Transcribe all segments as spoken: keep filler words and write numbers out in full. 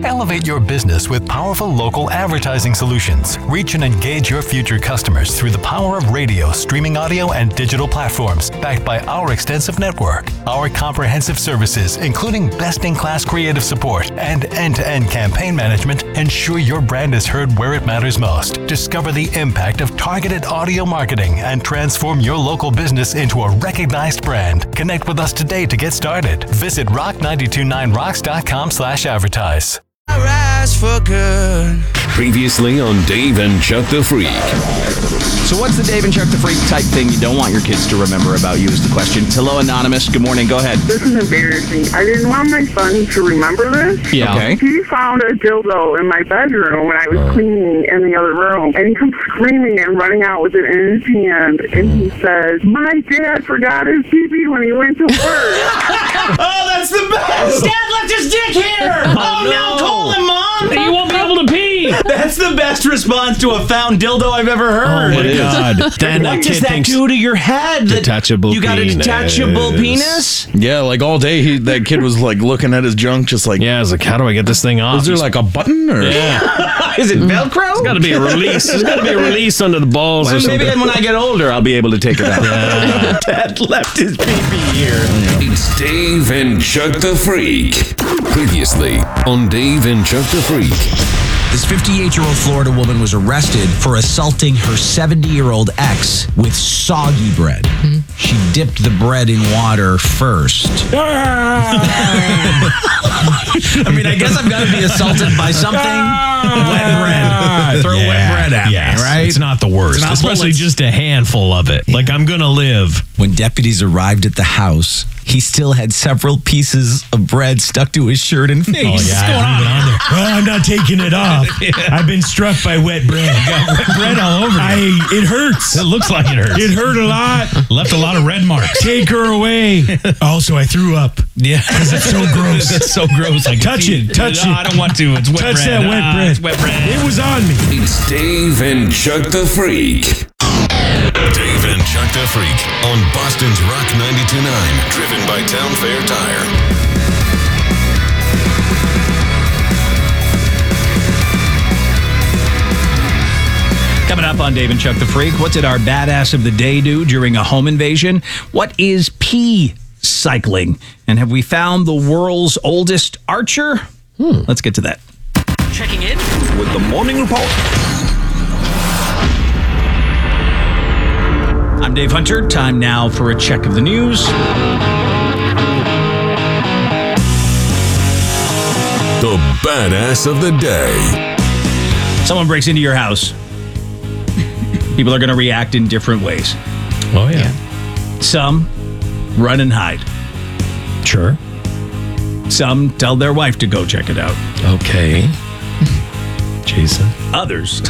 Elevate your business with powerful local advertising solutions. Reach and engage your future customers through the power of radio, streaming audio, and digital platforms, backed by our extensive network. Our comprehensive services, including best-in-class creative support and end-to-end campaign management, ensure your brand is heard where it matters most. Discover the impact of targeted audio marketing and transform your local business into a recognized brand. Connect with us today to get started. Visit rock nine two nine rocks dot com slash advertise. For good. Previously on Dave and Chuck the Freak. So what's the Dave and Chuck the Freak type thing you don't want your kids to remember about you is the question. Hello, Anonymous. Good morning. Go ahead. This is embarrassing. I didn't want my son to remember this. Yeah. Okay. He found a dildo in my bedroom when I was cleaning in the other room. And he comes screaming and running out with it in his hand. And he says, my dad forgot his pee-pee when he went to work. Oh, that's the best! Dad left his dick here! Oh, oh no. no, call him, Mom! You won't be able to pee! That's the best response to a found dildo I've ever heard. Oh, my God. Then what does that do to your head? Detachable You got a detachable penis. penis? Yeah, like all day, he, that kid was like looking at his junk, just like, Yeah, I was like, how do I get this thing off? is there like a button? Or? Yeah. Is it Velcro? There's got to be a release. There's got to be a release under the balls Well, or something. maybe when I get older, I'll be able to take it out. Yeah. Dad left his pee-pee here. It's Dave and Chuck the Freak. Previously on Dave and Chuck the Freak. This fifty-eight-year-old Florida woman was arrested for assaulting her seventy-year-old ex with soggy bread. Mm-hmm. She dipped the bread in water first. I mean, I guess I've got to be assaulted by something. Wet bread. Throw yeah, wet bread at yes. me, right? It's not the worst, not especially bullets. just a handful of it. Like, I'm going to live. When deputies arrived at the house, he still had several pieces of bread stuck to his shirt and face. Oh, yeah, What's going I on? leave it on there. Well, I'm not taking it off. yeah. I've been struck by wet bread. Got wet bread all over I, It hurts. It looks like it hurts. It hurt a lot. Left a lot of red marks. Take her away. Also, I threw up. Yeah. Because it's so gross. It's so gross. I touch it. Touch no, it. I don't want to. It's wet touch bread. that wet ah, bread. It's wet bread. It was on me. It's Dave and Chuck the Freak. Dave and Chuck the Freak on Boston's Rock ninety-two point nine. Driven by Town Fair Tire. Coming up on Dave and Chuck the Freak, what did our badass of the day do during a home invasion? What is pee cycling? And have we found the world's oldest archer? Hmm. Let's get to that. Checking in With the morning report. I'm Dave Hunter. Time now for a check of the news. The badass of the day. Someone breaks into your house. People are going to react in different ways. Oh, yeah. Some run and hide. Sure. Some tell their wife to go check it out. Okay. Jason. Others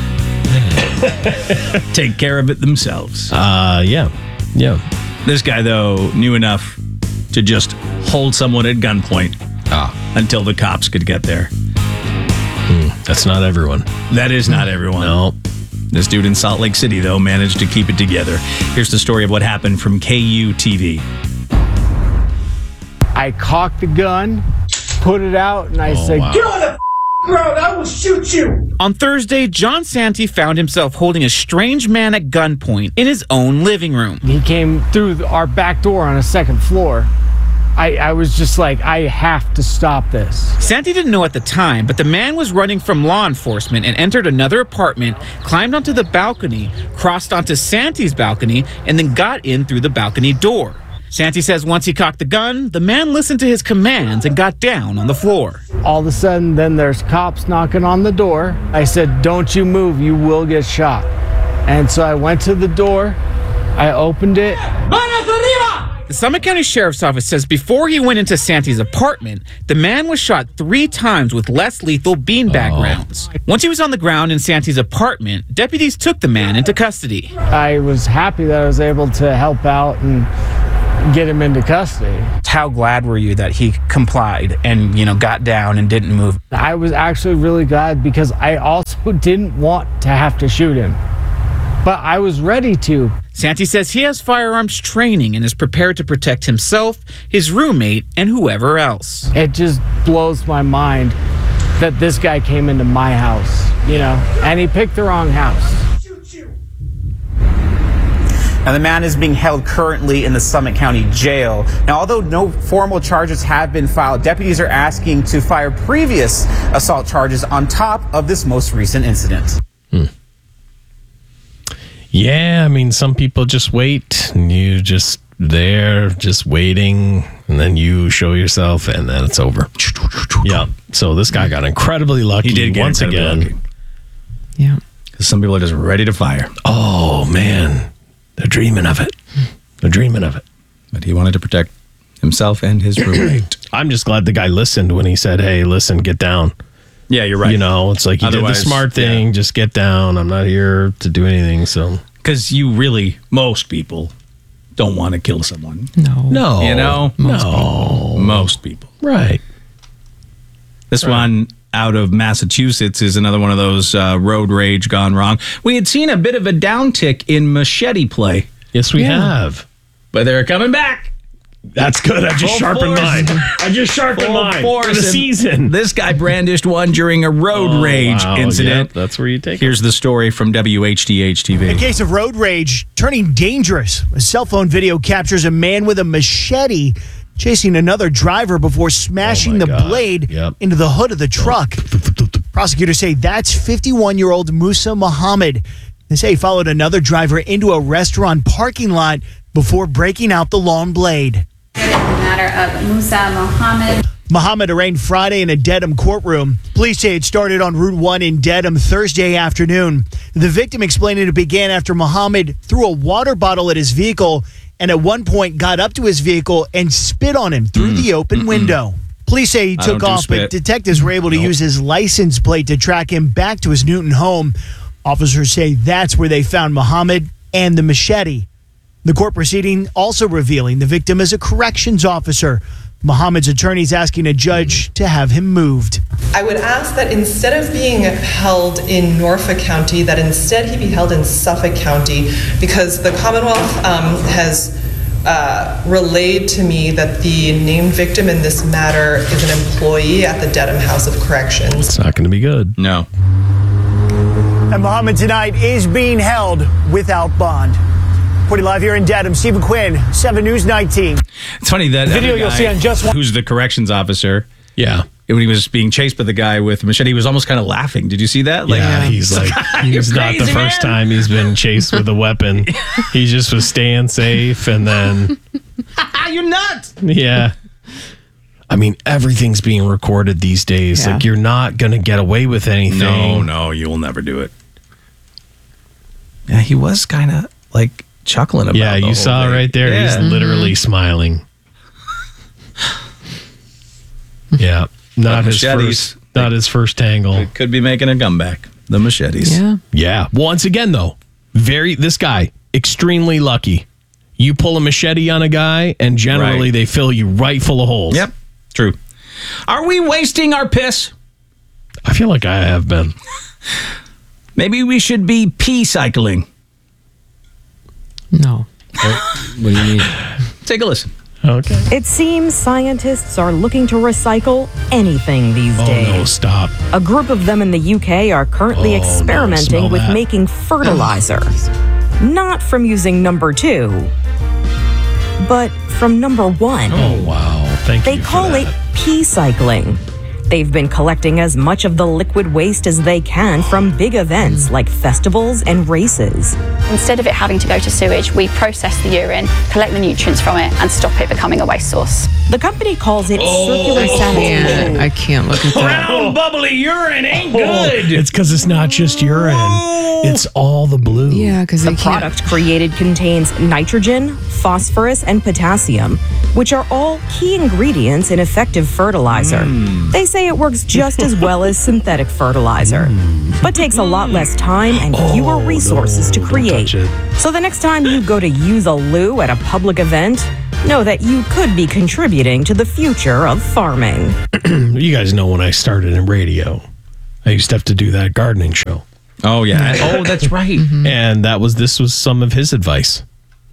take care of it themselves. Uh, yeah. Yeah. This guy, though, knew enough to just hold someone at gunpoint Ah. until the cops could get there. Hmm. That's not everyone. That is not everyone. No. This dude in Salt Lake City, though, managed to keep it together. Here's the story of what happened from K U T V. I cocked the gun, put it out, and I Oh, said, wow. "Get on the ground, I will shoot you." On Thursday, John Santee found himself holding a strange man at gunpoint in his own living room. He came through our back door on a second floor. I, I was just like, I have to stop this. Santee didn't know at the time, but the man was running from law enforcement and entered another apartment, climbed onto the balcony, crossed onto Santee's balcony, and then got in through the balcony door. Santee says once he cocked the gun, the man listened to his commands and got down on the floor. All of a sudden, then there's cops knocking on the door. I said, "Don't you move, you will get shot." And so I went to the door, I opened it. The Summit County Sheriff's Office says before he went into Santee's apartment, the man was shot three times with less lethal beanbag Oh. rounds. Once he was on the ground in Santee's apartment, deputies took the man into custody. I was happy that I was able to help out and get him into custody. How glad were you that he complied and, you know, got down and didn't move? I was actually really glad because I also didn't want to have to shoot him, but I was ready to. Santee says he has firearms training and is prepared to protect himself, his roommate, and whoever else. It just blows my mind that this guy came into my house, you know, and he picked the wrong house. Now, the man is being held currently in the Summit County Jail. Now, although no formal charges have been filed, deputies are asking to file previous assault charges on top of this most recent incident. Hmm. Yeah, I mean, some people just wait, and you just there, just waiting, and then you show yourself, and then it's over. Yeah. So this guy got incredibly lucky. He did get once incredibly again. lucky. Yeah. Because some people are just ready to fire. Oh man, they're dreaming of it. They're dreaming of it. But he wanted to protect himself and his roommate. I'm just glad the guy listened when he said, "Hey, listen, get down." Yeah, you're right. You know, it's like you did the Otherwise, smart thing. yeah. Just get down. I'm not here to do anything. So, because you really, most people don't want to kill someone. No. no, You know? most no. people. Most people. Right. This Right. one out of Massachusetts is another one of those uh, road rage gone wrong. We had seen a bit of a downtick in machete play. Yes, we Yeah. have. But they're coming back. That's good. I just Full sharpened force. mine. I just sharpened Full mine force. for the And season. This guy brandished one during a road Oh, rage wow. incident. Yep, that's where you take it. Here's the story from W H D H T V. A case of road rage turning dangerous. A cell phone video captures a man with a machete chasing another driver before smashing Oh my the God. blade Yep. into the hood of the truck. Prosecutors say that's fifty-one-year-old Musa Muhammad. They say he followed another driver into a restaurant parking lot before breaking out the long blade. Matter of Musa Muhammad. Muhammad arraigned Friday in a Dedham courtroom. Police say it started on Route one in Dedham Thursday afternoon. The victim explained it began after Muhammad threw a water bottle at his vehicle and at one point got up to his vehicle and spit on him through the open window. Police say he I took don't do off, but spit. detectives were able to use his license plate to track him back to his Newton home. Officers say that's where they found Muhammad and the machete. The court proceeding also revealing the victim is a corrections officer. Muhammad's attorney is asking a judge to have him moved. I would ask that instead of being held in Norfolk County, that instead he be held in Suffolk County, because the Commonwealth um, has uh, relayed to me that the named victim in this matter is an employee at the Dedham House of Corrections. It's not going to be good. No. And Muhammad tonight is being held without bond. Reporting live here in Dedham, Stephen Quinn, seven News nineteen. It's funny that Video other you'll guy see on Just One- who's the corrections officer. Yeah. When he was being chased by the guy with the machete, he was almost kind of laughing. Did you see that? Like, yeah, he's like, he's You're not the crazy, first man. time he's been chased with a weapon. He just was staying safe, and then, You're nuts. yeah. I mean, everything's being recorded these days. Yeah. Like, you're not going to get away with anything. No, no, you will never do it. Yeah, he was kind of like chuckling about Yeah, the you whole saw thing. right there. Yeah. He's literally smiling. Yeah, not But his machetes, first, not his first angle. It could be making a comeback. The machetes. Yeah. Yeah. Once again, though, very this guy extremely lucky. You pull a machete on a guy, and generally Right. they fill you right full of holes. Yep. True. Are we wasting our piss? I feel like I have been. Maybe we should be pee cycling. No. What do you mean? Take a listen. Okay. It seems scientists are looking to recycle anything these Oh days. no! Stop. A group of them in the U K are currently Oh, no, experimenting smell with that. making fertilizer. Not from using number two, but from number one. Oh wow! Thank They you. for call that. it pea cycling. They've been collecting as much of the liquid waste as they can from big events like festivals and races. Instead of it having to go to sewage, we process the urine, collect the nutrients from it, and stop it becoming a waste source. The company calls it Oh, circular I sanitation. can't. I can't look at that. Brown bubbly urine ain't Oh, good. it's because it's not just urine; it's all the blue. Yeah, because The they can't. product created contains nitrogen, phosphorus, and potassium, which are all key ingredients in effective fertilizer. They say it works just as well as synthetic fertilizer, but takes a lot less time and fewer resources to create. So the next time you go to use a loo at a public event, know that you could be contributing to the future of farming. You guys know when I started in radio, I used to have to do that gardening show. Oh yeah. Oh, that's right. And that was this was some of his advice.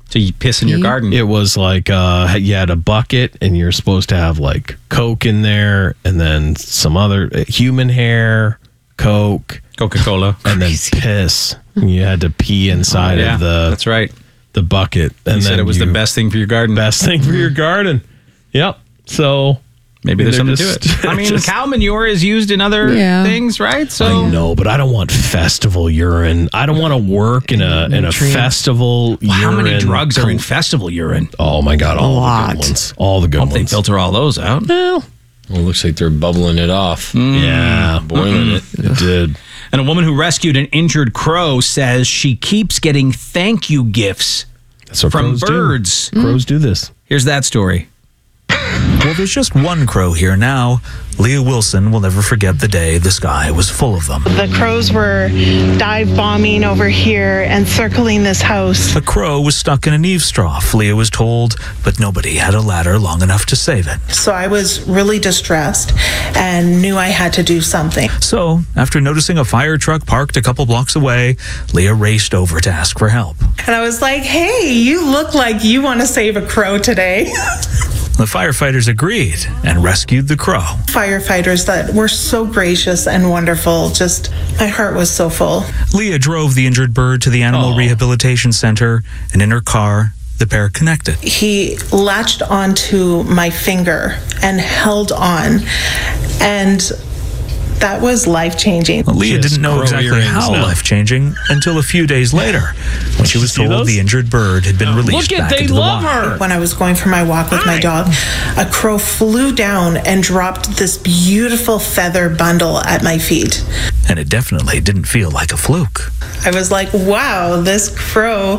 So you piss in your garden. It was like uh, you had a bucket, and you're supposed to have like Coke in there, and then some other uh, human hair, Coke, Coca-Cola, and then piss. You had to pee inside Oh, yeah. of the. That's right. The bucket, and You then said it was you- the best thing for your garden. Best thing for your garden. Yep. So maybe there's they're something just- to it. I mean, just- cow manure is used in other Yeah. things, right? So I know, but I don't want festival urine. I don't want to work in a in a Nutrients. festival Well, how many urine drugs are com- in festival urine? Oh my god, all the good ones. All the good Hope ones. they filter all those out. Well, Well, it looks like they're bubbling it off. yeah, Boiling it. It did. And a woman who rescued an injured crow says she keeps getting thank you gifts That's what from crows do. birds. Crows do this. Here's that story. Well, there's just one crow here now. Leah Wilson will never forget the day the sky was full of them. The crows were dive bombing over here and circling this house. A crow was stuck in an eaves trough, Leah was told, but nobody had a ladder long enough to save it. So I was really distressed and knew I had to do something. So, after noticing a fire truck parked a couple blocks away, Leah raced over to ask for help. And I was like, hey, you look like you want to save a crow today. The firefighters agreed and rescued the crow. Firefighters that were so gracious and wonderful. Just, my heart was so full. Leah drove the injured bird to the animal rehabilitation center, and in her car, the pair connected. He latched onto my finger and held on. And that was life-changing. Well, Leah didn't know exactly how life-changing until a few days later, when she was see told those? the injured bird had been released back into the wild. When I was going for my walk with my dog, a crow flew down and dropped this beautiful feather bundle at my feet. And it definitely didn't feel like a fluke. I was like, wow, this crow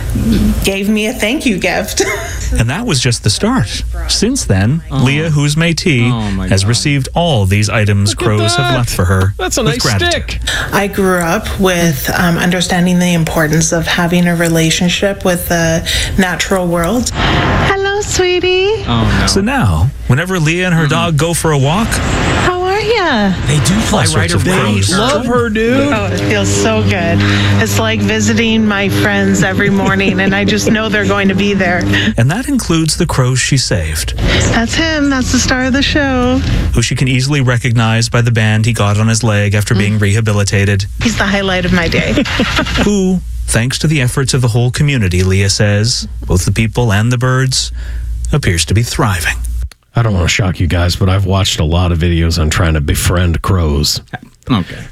gave me a thank you gift. And that was just the start. Since then, Leah, who's Métis, has received all these items crows have left for her. That's a with nice gratitude. stick. I grew up with um, understanding the importance of having a relationship with the natural world. Hello, sweetie. So now, whenever Leah and her dog go for a walk, How are ya? they do fly right over crows. love her, dude. Oh, it feels so good. It's like visiting my friends every morning, and I just know they're going to be there. And that includes the crows she saved, That's him. That's the star of the show. who she can easily recognize by the band he got on his leg after being rehabilitated. He's the highlight of my day. Who, thanks to the efforts of the whole community, Leah says, both the people and the birds, appears to be thriving. I don't want to shock you guys, but I've watched a lot of videos on trying to befriend crows. Okay.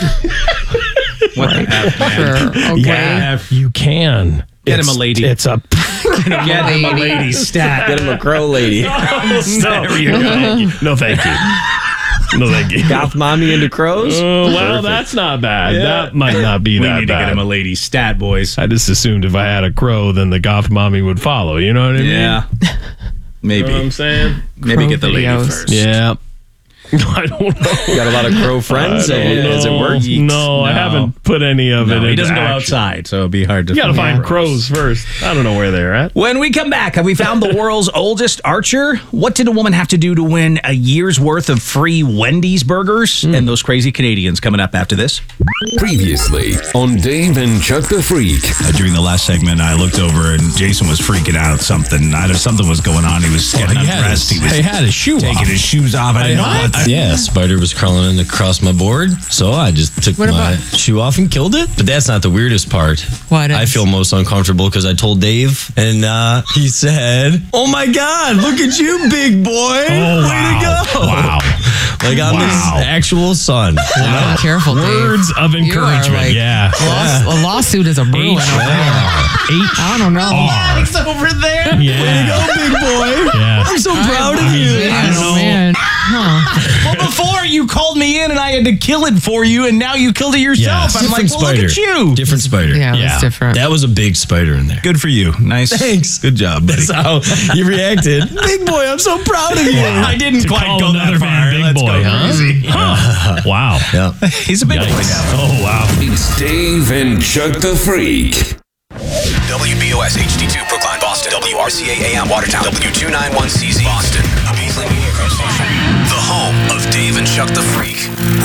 What the F, man? Sure, okay. Yeah, if you can. Get It's- him a lady. It's a Get him a lady stat. Get him a crow lady. no, There you go. no, thank you. No, thank you. Goth mommy into crows? Oh, well, Perfect. that's not bad. Yeah. That might not be We that need to bad. get him a lady stat, boys. I just assumed if I had a crow, then the goth mommy would follow. You know what I mean? Yeah. Maybe. You know what I'm saying? Maybe Crow get the lady videos. first. Yeah. I don't know. Got a lot of crow friends? I don't Does it know. work? No, I No. haven't put any of No, it he into doesn't go action. outside, so it'd be hard to You got to find crows first. I don't know where they're at. When we come back, have we found the world's oldest archer? What did a woman have to do to win a year's worth of free Wendy's burgers? And those crazy Canadians coming up after this. Previously on Dave and Chuck the Freak. Uh, during the last segment, I looked over and Jason was freaking out. Something, I, something was going on. He was getting he had undressed. his- He was he had his shoe taking off. his shoes off. I didn't know what. Yeah, a spider was crawling in across my board, so I just took What my about- shoe off and killed it. But that's not the weirdest part. What I is? feel most uncomfortable because I told Dave, and uh, he said, "Oh my God, look at you, big boy! Oh, Way wow. to go!" Wow. Like I'm Wow. his actual son. You know? Oh, careful, Dave. Words of You are encouragement. like- yeah. Law- A lawsuit is a brewing. H over there. H I don't know. R. It's over there. Yeah. Way to go, big boy! Yeah. I'm so proud of you. Man, oh, man. Huh. Well, before you called me in and I had to kill it for you, and now you killed it yourself. Yes. I'm like, Different well, look spider. at you. Different spider. Yeah, that's different. That was a big spider in there. Good for you. Nice. Thanks. Good job, buddy. That's how you reacted. Big boy, I'm so proud of you. I didn't To quite call go another that far. man big Let's boy, go huh? crazy. Uh, wow. Yeah. He's a big boy Yikes. now. Oh, wow. It's Dave and Chuck the Freak. W B O S H D two Brookline, Boston. W R C A A M Watertown. W two ninety-one C Z Boston. A Beasley Media Group station. The home of Dave and Chuck the Freak.